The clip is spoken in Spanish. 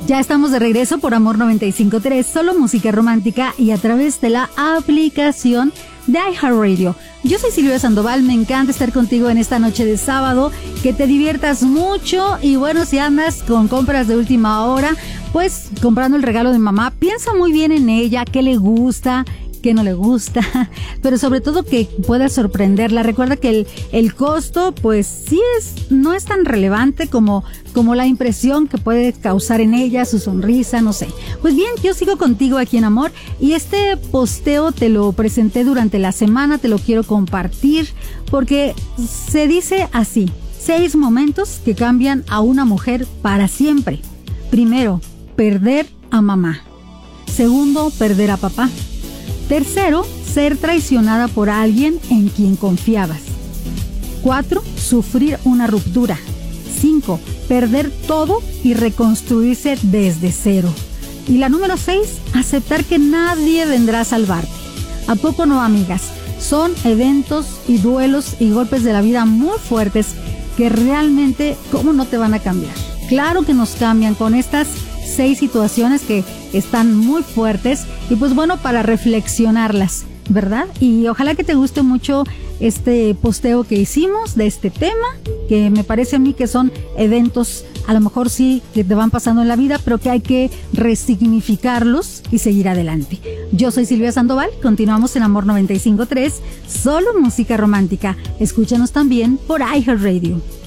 Ya estamos de regreso por Amor 95.3, solo música romántica y a través de la aplicación de iHeartRadio. Yo soy Silvia Sandoval, me encanta estar contigo en esta noche de sábado, que te diviertas mucho y bueno, si andas con compras de última hora, pues comprando el regalo de mamá, piensa muy bien en ella, qué le gusta, qué no le gusta, pero sobre todo que puedas sorprenderla. Recuerda que el costo pues sí no es tan relevante como la impresión que puede causar en ella, su sonrisa, no sé. Pues bien, yo sigo contigo aquí en Amor y este posteo te lo presenté durante la semana, te lo quiero compartir porque se dice así: 6 momentos que cambian a una mujer para siempre. Primero, perder a mamá. Segundo, perder a papá. Tercero, ser traicionada por alguien en quien confiabas. 4, sufrir una ruptura. 5, perder todo y reconstruirse desde cero. Y la número 6, aceptar que nadie vendrá a salvarte. ¿A poco no, amigas? Son eventos y duelos y golpes de la vida muy fuertes que realmente, ¿cómo no te van a cambiar? Claro que nos cambian con estas 6 situaciones que están muy fuertes y pues bueno, para reflexionarlas, ¿verdad? Y ojalá que te guste mucho este posteo que hicimos de este tema, que me parece a mí que son eventos, a lo mejor sí, que te van pasando en la vida, pero que hay que resignificarlos y seguir adelante. Yo soy Silvia Sandoval, continuamos en Amor 95.3, solo música romántica. Escúchanos también por iHeartRadio.